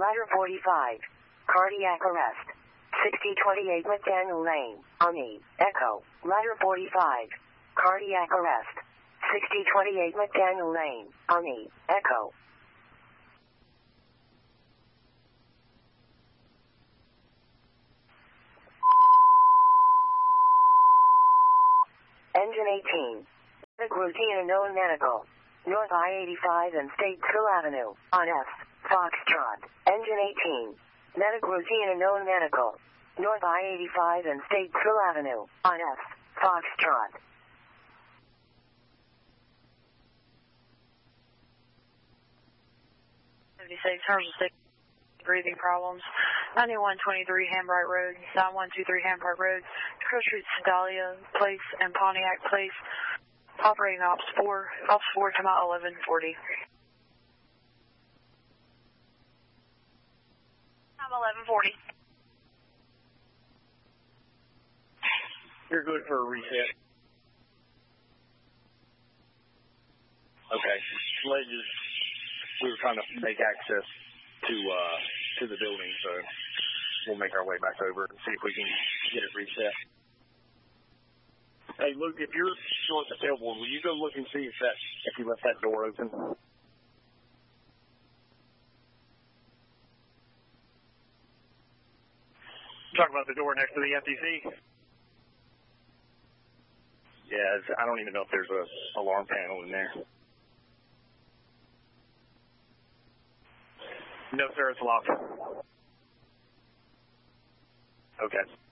Ladder 45. Cardiac arrest. 6028 McDaniel Lane. Omni. Echo. Ladder 45. Cardiac arrest. 6028 McDaniel Lane. Omni. Echo. Engine 18. Medic routine and known medical. North I-85 and State Hill Avenue. On S. Foxtrot. Engine 18. Medic routine and known medical. North I-85 and State Hill Avenue. On S. Foxtrot. 76, breathing problems. 9123 Hambright Road, 9123 Hambright Road, Crow Street, Sedalia Place, and Pontiac Place. Operating Ops 4, Ops 4, come out 1140. I'm 1140. You're good for a reset. Okay. Ledges. We were trying to make access to the building, so we'll make our way back over and see if we can get it reset. Hey, Luke, if you're short the tailboard, will you go look and see if you left that door open? Talking about the door next to the FTC? Yeah, I don't even know if there's an alarm panel in there. No, sir, it's locked. Okay.